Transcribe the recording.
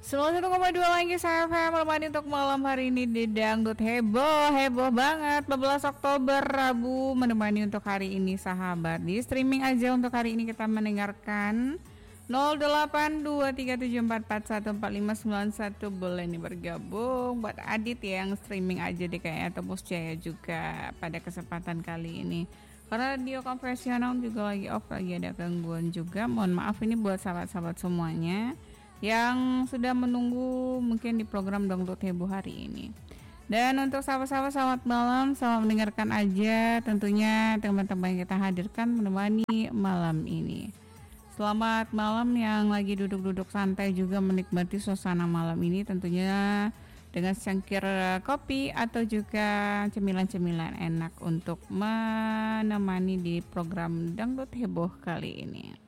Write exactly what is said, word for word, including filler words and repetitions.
seratus satu koma dua lagi saya F M menemani untuk malam hari ini di Dangdut Heboh. Heboh banget empat belas Oktober Rabu menemani untuk hari ini sahabat. Di streaming aja untuk hari ini kita mendengarkan nol delapan dua tiga tujuh empat empat satu empat lima sembilan satu. Boleh nih bergabung buat Adit yang streaming aja deh kayaknya, atau Bos Jaya juga pada kesempatan kali ini. Karena radio konvensional juga lagi off, lagi ada gangguan juga. Mohon maaf ini buat sahabat-sahabat semuanya yang sudah menunggu mungkin di program Dangdut Heboh hari ini. Dan untuk sahabat-sahabat selamat malam, selamat mendengarkan aja tentunya teman-teman yang kita hadirkan menemani malam ini. Selamat malam yang lagi duduk-duduk santai juga menikmati suasana malam ini, tentunya dengan secangkir kopi atau juga cemilan-cemilan enak untuk menemani di program Dangdut Heboh kali ini.